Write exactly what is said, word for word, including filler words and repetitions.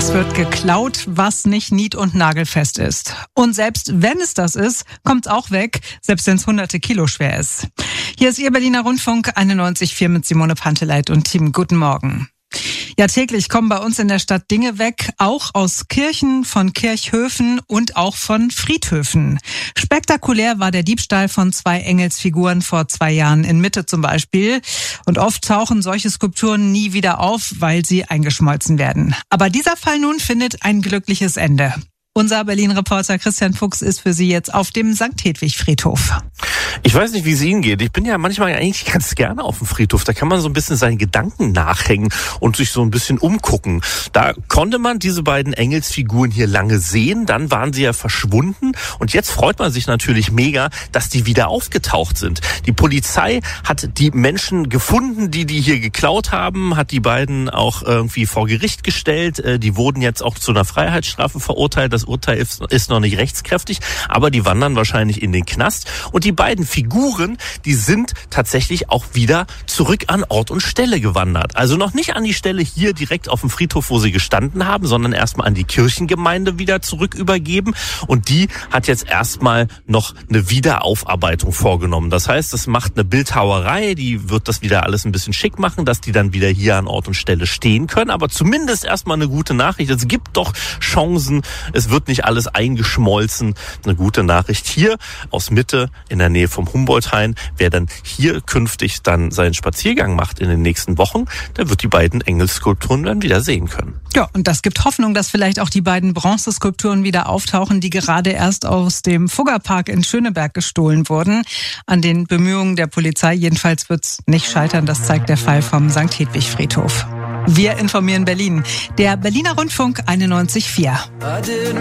Es wird geklaut, was nicht nied- und nagelfest ist. Und selbst wenn es das ist, kommt es auch weg, selbst wenn es hunderte Kilo schwer ist. Hier ist Ihr Berliner Rundfunk einundneunzig Komma vier mit Simone Panteleit und Team. Guten Morgen. Ja, täglich kommen bei uns in der Stadt Dinge weg, auch aus Kirchen, von Kirchhöfen und auch von Friedhöfen. Spektakulär war der Diebstahl von zwei Engelsfiguren vor zwei Jahren in Mitte zum Beispiel. Und oft tauchen solche Skulpturen nie wieder auf, weil sie eingeschmolzen werden. Aber dieser Fall nun findet ein glückliches Ende. Unser Berlin-Reporter Christian Fuchs ist für Sie jetzt auf dem Sankt Hedwig-Friedhof. Ich weiß nicht, wie es Ihnen geht. Ich bin ja manchmal eigentlich ganz gerne auf dem Friedhof. Da kann man so ein bisschen seinen Gedanken nachhängen und sich so ein bisschen umgucken. Da konnte man diese beiden Engelsfiguren hier lange sehen. Dann waren sie ja verschwunden. Und jetzt freut man sich natürlich mega, dass die wieder aufgetaucht sind. Die Polizei hat die Menschen gefunden, die die hier geklaut haben, hat die beiden auch irgendwie vor Gericht gestellt. Die wurden jetzt auch zu einer Freiheitsstrafe verurteilt. Das Urteil ist noch nicht rechtskräftig, aber die wandern wahrscheinlich in den Knast. Und die beiden Figuren, die sind tatsächlich auch wieder zurück an Ort und Stelle gewandert. Also noch nicht an die Stelle hier direkt auf dem Friedhof, wo sie gestanden haben, sondern erstmal an die Kirchengemeinde wieder zurück übergeben. Und die hat jetzt erstmal noch eine Wiederaufarbeitung vorgenommen. Das heißt, das macht eine Bildhauerei, die wird das wieder alles ein bisschen schick machen, dass die dann wieder hier an Ort und Stelle stehen können. Aber zumindest erstmal eine gute Nachricht. Es gibt doch Chancen. Es wird nicht alles eingeschmolzen. Eine gute Nachricht hier aus Mitte in der Nähe vom Humboldt-Hain. Wer dann hier künftig dann seinen Spaziergang macht in den nächsten Wochen, der wird die beiden Engelsskulpturen dann wieder sehen können. Ja, und das gibt Hoffnung, dass vielleicht auch die beiden Bronzeskulpturen wieder auftauchen, die gerade erst aus dem Fuggerpark in Schöneberg gestohlen wurden. An den Bemühungen der Polizei jedenfalls wird's nicht scheitern. Das zeigt der Fall vom Sankt Hedwig-Friedhof. Wir informieren Berlin. Der Berliner Rundfunk einundneunzig Komma vier.